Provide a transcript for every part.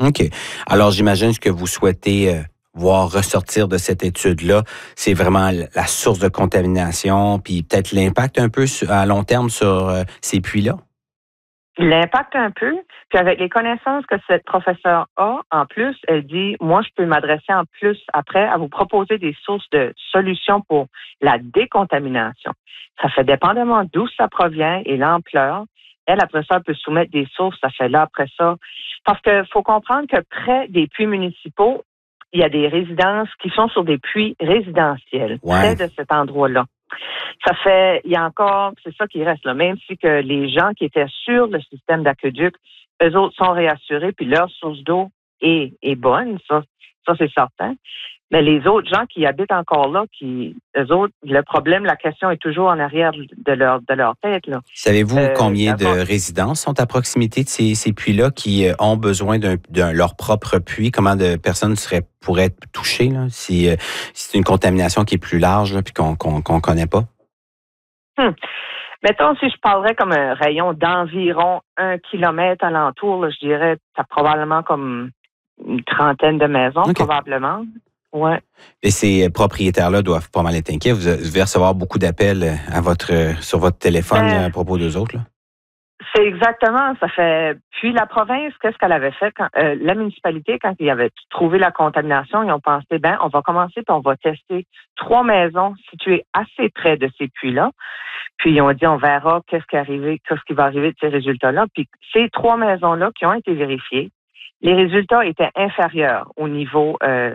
OK. Alors, j'imagine que vous souhaitez voir ressortir de cette étude-là, c'est vraiment la source de contamination, puis peut-être l'impact un peu à long terme sur ces puits-là? L'impact un peu, puis avec les connaissances que cette professeure a, en plus, elle dit, moi, je peux m'adresser en plus après à vous proposer des sources de solutions pour la décontamination. Ça fait dépendamment d'où ça provient et l'ampleur. Elle, après ça, elle peut soumettre des sources, ça fait là, après ça. Parce qu'il faut comprendre que près des puits municipaux, il y a des résidences qui sont sur des puits résidentiels, près de cet endroit-là. Ça fait, il y a encore, c'est ça qui reste là, même si que les gens qui étaient sur le système d'aqueduc, eux autres sont réassurés, puis leur source d'eau est bonne, ça c'est certain. Mais les autres gens qui habitent encore là, eux autres, le problème, la question est toujours en arrière de leur tête, là. Savez-vous combien de résidences sont à proximité de ces puits-là qui ont besoin de leur propre puits? Comment de personnes pourraient être touchées là, si c'est une contamination qui est plus large là, puis qu'on connaît pas? Mettons, si je parlerais comme un rayon d'environ 1 kilomètre alentour, là, je dirais t'as probablement comme une trentaine de maisons, probablement. Ouais. Et ces propriétaires-là doivent pas mal être inquiets. Vous devez recevoir beaucoup d'appels sur votre téléphone à propos d'eux autres, là? C'est exactement, ça fait. Puis la province, qu'est-ce qu'elle avait fait quand la municipalité, quand ils avaient trouvé la contamination, ils ont pensé, on va commencer puis on va tester 3 maisons situées assez près de ces puits-là. Puis ils ont dit, on verra qu'est-ce qui va arriver de ces résultats-là. Puis ces 3 maisons-là qui ont été vérifiées, les résultats étaient inférieurs au niveau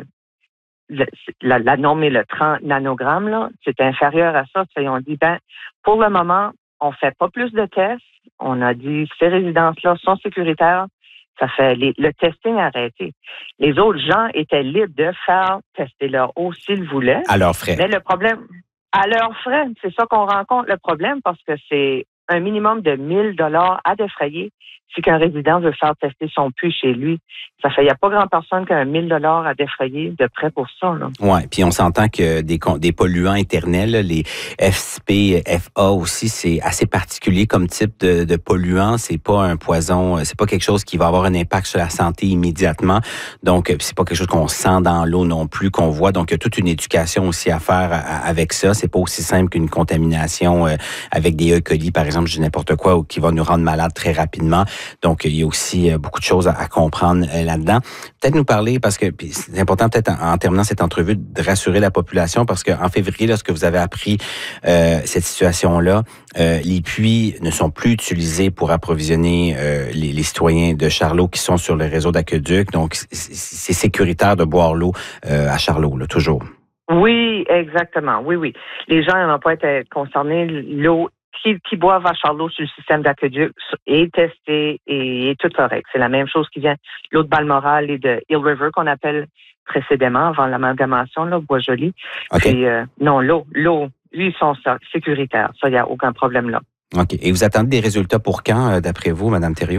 la norme est le 30 nanogrammes, là, c'est inférieur à ça. Ils ont dit, pour le moment, on fait pas plus de tests. On a dit, ces résidences-là sont sécuritaires. Ça fait le testing arrêté. Les autres gens étaient libres de faire tester leur eau s'ils voulaient. À leurs frais. Mais le problème, à leurs frais, c'est ça qu'on rencontre le problème parce que c'est un minimum de 1 000 $ à défrayer si qu'un résident veut faire tester son puits chez lui. Ça fait, il n'y a pas grand personne qui a 1 000 $ à défrayer de près pour ça, là. Oui, puis on s'entend que des polluants éternels, là, les FCP, FA aussi, c'est assez particulier comme type de polluant. C'est pas un poison, c'est pas quelque chose qui va avoir un impact sur la santé immédiatement. Donc, c'est pas quelque chose qu'on sent dans l'eau non plus, qu'on voit. Donc, il y a toute une éducation aussi à faire avec ça. C'est pas aussi simple qu'une contamination avec des E. coli, par exemple, je dis n'importe quoi, ou qui va nous rendre malades très rapidement. Donc, il y a aussi beaucoup de choses à comprendre là-dedans. Peut-être nous parler, parce que c'est important peut-être en terminant cette entrevue de rassurer la population, parce qu'en février, lorsque vous avez appris cette situation-là, les puits ne sont plus utilisés pour approvisionner les citoyens de Charlot qui sont sur le réseau d'aqueduc. Donc, c'est sécuritaire de boire l'eau à Charlot, là, toujours. Oui, exactement. Oui. Les gens n'ont pas été concernés. L'eau qui boivent à Charlot sur le système d'aqueduc est testée et est tout correct. C'est la même chose qui vient l'eau de Balmoral et de Hill River qu'on appelle précédemment, avant l'amalgamation, là, Bois-Joli. Okay. Puis, non, l'eau, ils sont sécuritaires. Ça, il n'y a aucun problème là. OK. Et vous attendez des résultats pour quand, d'après vous, Mme Thériault?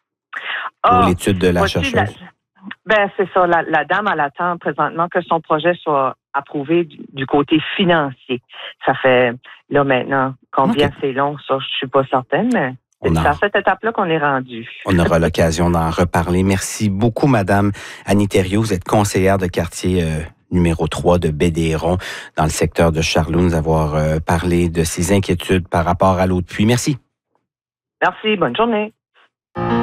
Pour l'étude de la chercheuse? C'est ça. La dame, elle attend présentement que son projet soit approuvé du côté financier. Ça fait, là, maintenant, combien c'est long, ça, je suis pas certaine, mais c'est à cette étape-là qu'on est rendu. On aura l'occasion d'en reparler. Merci beaucoup, Madame Annie Thériault. Vous êtes conseillère de quartier numéro 3 de Bédéron, dans le secteur de Charlot, nous avoir parlé de ses inquiétudes par rapport à l'eau de pluie. Merci. Merci. Bonne journée.